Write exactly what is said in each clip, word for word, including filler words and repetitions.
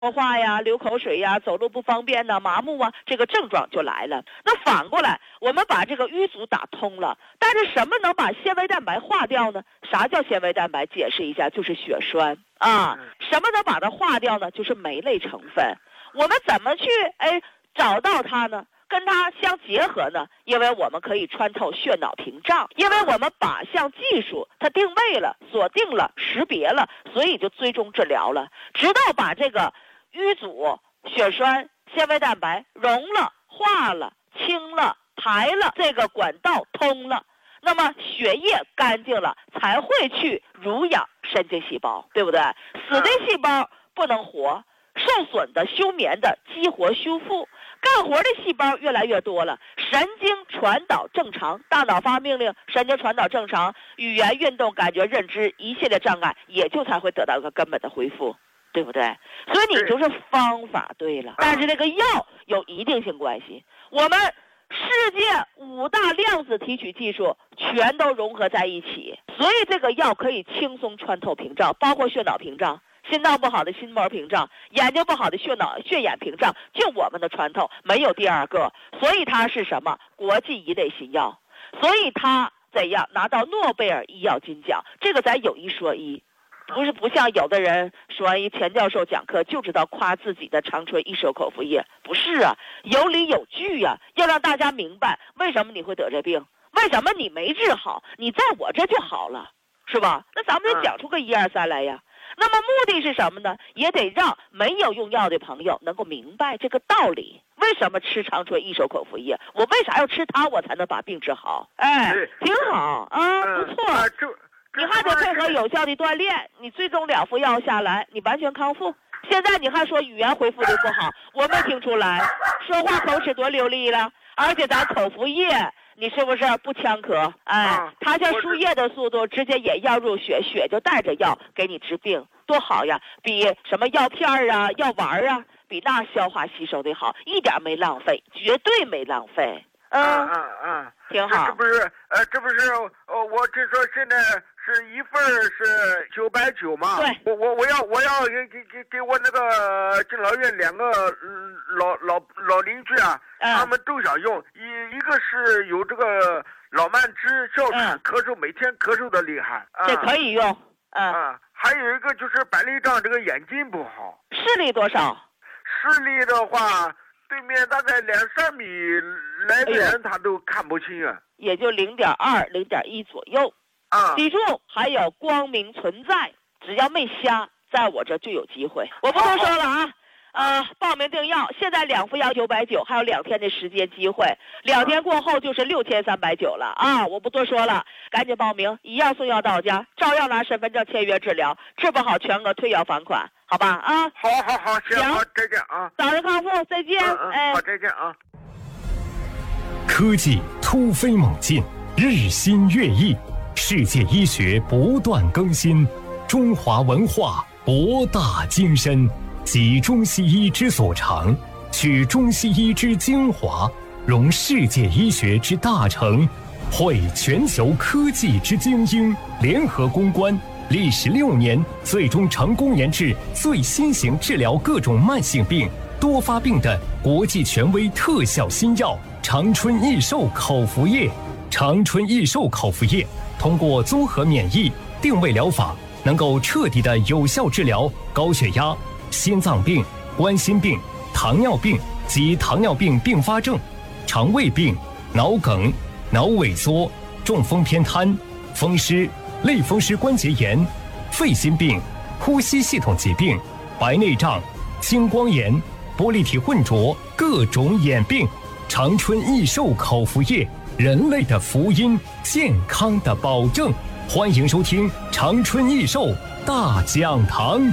说话呀、流口水呀、走路不方便呐、麻木啊，这个症状就来了。那反过来，我们把这个瘀阻打通了，但是什么能把纤维蛋白化掉呢？啥叫纤维蛋白？解释一下，就是血栓啊。什么能把它化掉呢？就是酶类成分。我们怎么去哎找到它呢？跟它相结合呢？因为我们可以穿透血脑屏障，因为我们靶向技术它定位了、锁定了、识别了，所以就追踪治疗了，直到把这个瘀阻、血栓、纤维蛋白溶了、化了、清了、排了，这个管道通了，那么血液干净了，才会去濡养神经细胞，对不对？死的细胞不能活，受损的、休眠的激活修复，干活的细胞越来越多了，神经传导正常，大脑发命令，神经传导正常，语言、运动、感觉、认知一系列障碍也就才会得到一个根本的恢复，对不对？所以你就是方法对了，但是这个药有一定性关系。我们世界五大量子提取技术全都融合在一起，所以这个药可以轻松穿透屏障，包括血脑屏障。心脏不好的心膜屏障，眼睛不好的血脑血眼屏障，就我们的穿透没有第二个，所以它是什么？国际一类新药，所以它怎样拿到诺贝尔医药金奖？这个咱有一说一，不是不像有的人说完一钱教授讲课就知道夸自己的长春益寿口服液，不是啊，有理有据呀、啊，要让大家明白为什么你会得这病，为什么你没治好，你在我这就好了，是吧？那咱们得讲出个一二三来呀。那么目的是什么呢？也得让没有用药的朋友能够明白这个道理。为什么吃长春益寿口服液？我为啥要吃它，我才能把病治好？哎，挺好啊，不错。 啊、这你还得配合有效的锻炼，你最终两副药下来，你完全康复。现在你还说语言恢复的不好，我没听出来，说话口齿多流利了，而且咱口服液。你是不是不呛咳？哎，它像输液的速度，直接引药入血，血就带着药给你治病，多好呀！比什么药片啊、药丸啊，比那消化吸收的好，一点没浪费，绝对没浪费。嗯嗯嗯， 挺好。 这不是呃，这不是呃，我这说现在是一份是九百九嘛？ 对， 我我我要我要给给给给我那个敬老院两个老老老邻居啊， 嗯、 他们都想用，一一个是有这个老慢支、哮喘、咳嗽，每天咳嗽的厉害， 嗯、这可以用。嗯、 啊，还有一个就是白内障，这个眼睛不好。 视力多少？ 视力的话。对面大概两三米来的人他都看不清啊， 也就零点二、零点一左右啊。 记住，还有光明存在，只要没瞎，在我这就有机会。我不多说了啊，呃，报名订药，现在两副药九百九，还有两天的时间机会，两天过后就是六千三百九了啊！我不多说了，赶紧报名，一样送药到家，照样拿身份证签约治疗，治不好全额退药返款。好吧啊， 好好好，行，好，再见啊， 早日康复，再见， 嗯嗯、哎，好，再见啊。 科技突飞猛进，日新月异，世界医学不断更新，中华文化博大精深，集中西医之所长，取中西医之精华，融世界医学之大成，汇全球科技之精英，联合攻关。历时六年，最终成功研制最新型治疗各种慢性病、多发病的国际权威特效新药长春益寿口服液。长春益寿口服液通过综合免疫定位疗法，能够彻底的有效治疗高血压、心脏病、冠心病、糖尿病及糖尿病并发症、肠胃病、脑梗、脑萎缩、中风偏瘫、风湿、类风湿关节炎、肺心病、呼吸系统疾病、白内障、青光眼、玻璃体混浊各种眼病。长春益寿口服液，人类的福音，健康的保证。欢迎收听长春益寿大讲堂。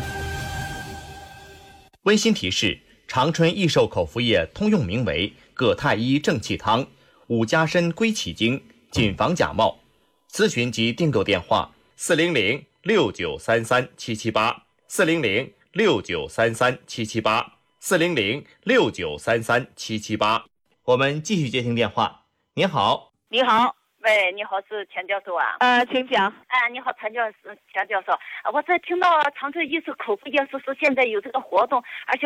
温馨提示：长春益寿口服液通用名为葛太医正气汤、五加参归气经，谨防假冒。咨询及订购电话：四零零六九三三七七八，四零零六九三三七七八，四零零六九三三七七八。我们继续接听电话。您好， 你好， 喂，你好，是钱教授啊？ 呃，请讲。 哎，你好，钱教授，钱教授，我在听到长春一手口服液是说现在有这个活动，而且